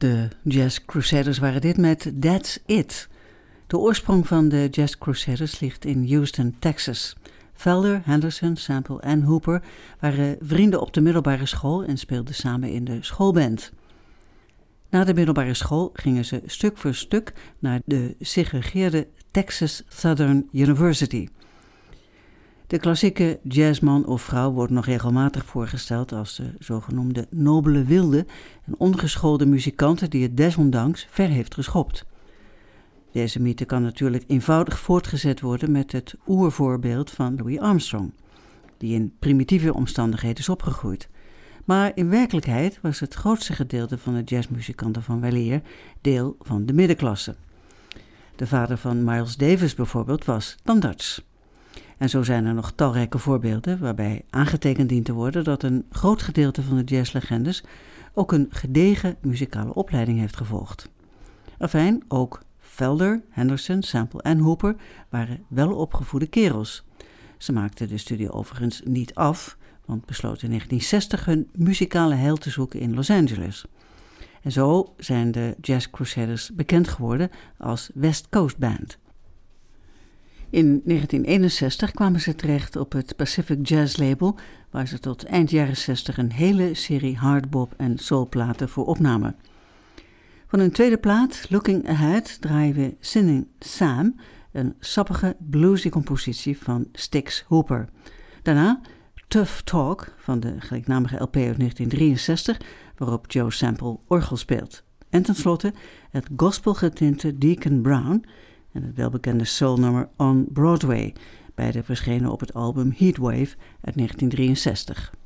De Jazz Crusaders waren dit met That's It. De oorsprong van de Jazz Crusaders ligt in Houston, Texas. Felder, Henderson, Sample en Hooper waren vrienden op de middelbare school en speelden samen in de schoolband. Na de middelbare school gingen ze stuk voor stuk naar de segregeerde Texas Southern University. De klassieke jazzman of vrouw wordt nog regelmatig voorgesteld als de zogenoemde nobele wilde en ongeschoolde muzikante die het desondanks ver heeft geschopt. Deze mythe kan natuurlijk eenvoudig voortgezet worden met het oervoorbeeld van Louis Armstrong, die in primitieve omstandigheden is opgegroeid. Maar in werkelijkheid was het grootste gedeelte van de jazzmuzikanten van weleer deel van de middenklasse. De vader van Miles Davis bijvoorbeeld was tandarts. En zo zijn er nog talrijke voorbeelden waarbij aangetekend dient te worden dat een groot gedeelte van de jazzlegendes ook een gedegen muzikale opleiding heeft gevolgd. Afijn, ook Felder, Henderson, Sample en Hooper waren welopgevoede kerels. Ze maakten de studie overigens niet af, want besloten in 1960 hun muzikale heil te zoeken in Los Angeles. En zo zijn de Jazz Crusaders bekend geworden als West Coast Band. In 1961 kwamen ze terecht op het Pacific Jazz label, waar ze tot eind jaren 60 een hele serie hardbop en soulplaten voor opnamen. Van hun tweede plaat, Looking Ahead, draaien we Singing Sam, een sappige bluesy compositie van Styx Hooper. Daarna Tough Talk van de gelijknamige LP uit 1963, waarop Joe Sample orgel speelt. En tenslotte het gospelgetinte Deacon Brown en het welbekende soulnummer On Broadway, beide verschenen op het album Heatwave uit 1963.